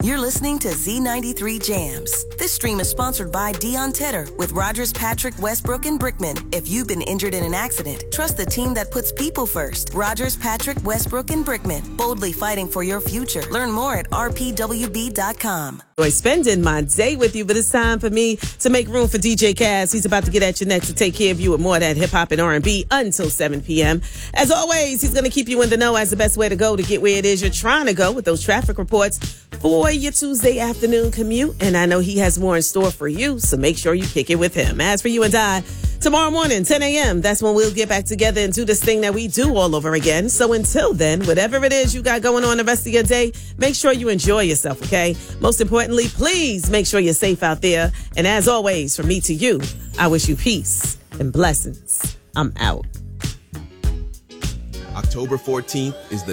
You're listening to Z93 Jams. This stream is sponsored by Dion Tedder with Rogers, Patrick, Westbrook, and Brickman. If you've been injured in an accident, trust the team that puts people first. Rogers, Patrick, Westbrook, and Brickman. Boldly fighting for your future. Learn more at rpwb.com. I'm spending my day with you, but it's time for me to make room for DJ Kaz. He's about to get at you next to take care of you with more of that hip-hop and R&B until 7 p.m. As always, he's going to keep you in the know as the best way to go to get where it is you're trying to go with those traffic reports for your Tuesday afternoon commute. And I know he has more in store for you, so make sure you kick it with him. As for you and I, tomorrow morning, 10 a.m., that's when we'll get back together and do this thing that we do all over again. So until then, whatever it is you got going on the rest of your day, make sure you enjoy yourself, okay? Most importantly, please make sure you're safe out there. And as always, from me to you, I wish you peace and blessings. I'm out. October 14th is the